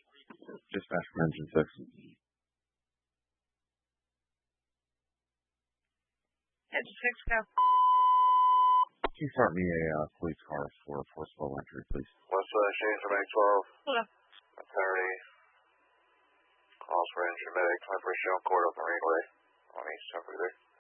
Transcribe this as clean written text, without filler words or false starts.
Dispatch from Engine 6. Engine 6, go. Can you start me a police car for forcible entry, please? What's Shane from A12? Hello. Attorney. Calls for engine medic. 21st Court of Marine Way on East 73.